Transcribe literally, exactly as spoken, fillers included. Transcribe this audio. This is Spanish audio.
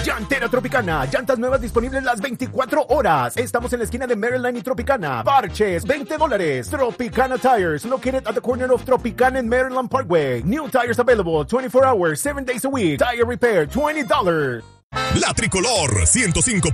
Llantera Tropicana, llantas nuevas disponibles las veinticuatro horas. Estamos en la esquina de Maryland y Tropicana. Parches, veinte dólares. Tropicana Tires, located at the corner of Tropicana and Maryland Parkway. New tires available twenty-four hours, seven days a week. Tire repair, twenty dollars. La Tricolor ciento cinco